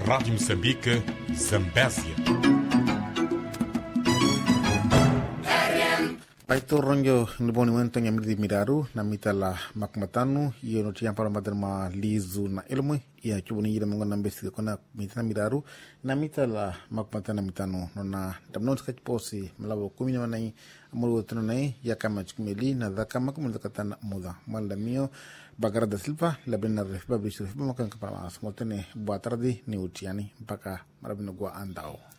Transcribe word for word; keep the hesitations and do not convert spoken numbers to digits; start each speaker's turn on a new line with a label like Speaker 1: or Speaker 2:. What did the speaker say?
Speaker 1: Rádio Moçambique, Zambésia.
Speaker 2: Paito ronjo niboni wento nyamidi miraru na mitala makmatanu iyo no tiyan para maderma lizu na ilmu ya chubuni yile mungo nambesi kona mitana miraru na mitala makmatana mitanu nona damnon skach posi malabo kumini wanai amuru tano nai ya kama chkumeli na dhaka makumuzakatana muda malda mio Bagara da Silva labina refiba bisu refiba makan kapala asmotene buat tardi ni utiani mpaka marabino gua andao.